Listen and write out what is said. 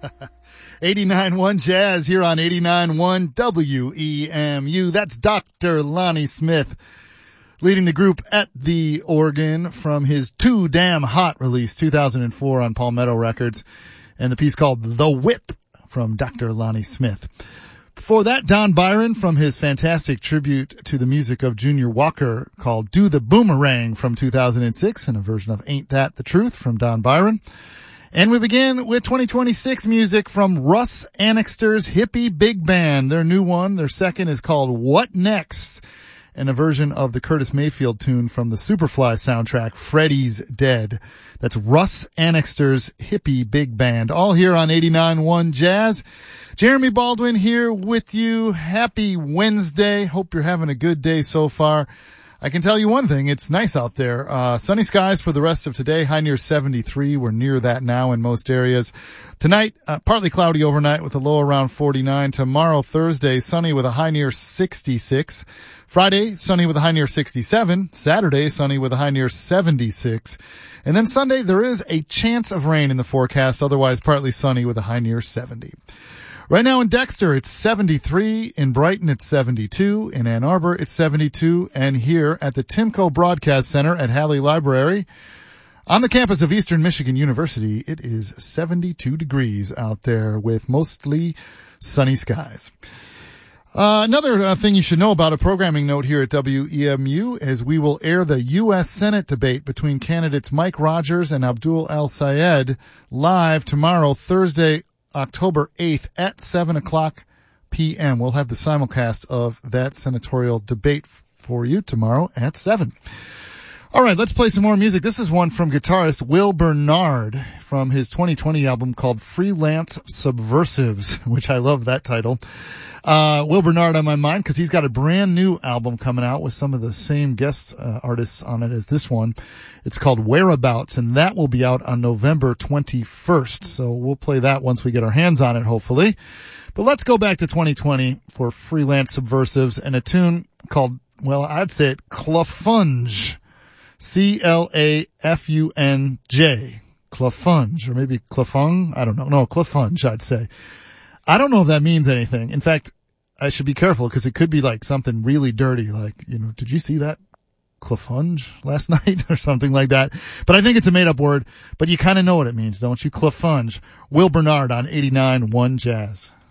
89.1 Jazz here on 89.1 WEMU. That's Dr. Lonnie Smith leading the group at the organ from his Too Damn Hot release, 2004 on Palmetto Records, and the piece called The Whip from Dr. Lonnie Smith. Before that, Don Byron from his fantastic tribute to the music of Junior Walker called Do the Boomerang from 2006, and a version of Ain't That the Truth from Don Byron. And we begin with 2026 music from Russ Annixter's Hippie Big Band. Their new one, their second, is called What Next? And a version of the Curtis Mayfield tune from the Superfly soundtrack, Freddy's Dead. That's Russ Annixter's Hippie Big Band. All here on 89.1 Jazz. Jeremy Baldwin here with you. Happy Wednesday. Hope you're having a good day so far. I can tell you one thing. It's nice out there. Sunny skies for the rest of today. High near 73. We're near that now in most areas. Tonight, partly cloudy overnight with a low around 49. Tomorrow, Thursday, sunny with a high near 66. Friday, sunny with a high near 67. Saturday, sunny with a high near 76. And then Sunday, there is a chance of rain in the forecast. Otherwise, partly sunny with a high near 70. Right now in Dexter, it's 73. In Brighton, it's 72. In Ann Arbor, it's 72. And here at the Timco Broadcast Center at Halley Library, on the campus of Eastern Michigan University, it is 72 degrees out there with mostly sunny skies. Another thing you should know about, a programming note here at WEMU, is we will air the U.S. Senate debate between candidates Mike Rogers and Abdul El-Sayed live tomorrow, Thursday, October 8th at 7 o'clock p.m. We'll have the simulcast of that senatorial debate for you tomorrow at 7. All right, let's play some more music. This is one from guitarist Will Bernard from his 2020 album called Freelance Subversives, which I love that title. Will Bernard on my mind because he's got a brand new album coming out with some of the same guest artists on it as this one. It's called Whereabouts, and that will be out on November 21st. So we'll play that once we get our hands on it, hopefully. But let's go back to 2020 for Freelance Subversives and a tune called, well, I'd say it Clafunge. Clafunj. Clafunge, or maybe Clafung. I don't know. No, Clafunge, I'd say. I don't know if that means anything. In fact, I should be careful because it could be like something really dirty. Like, did you see that Clafunge last night or something like that? But I think it's a made up word, but you kind of know what it means, don't you? Clafunge. Will Bernard on 89.1 Jazz.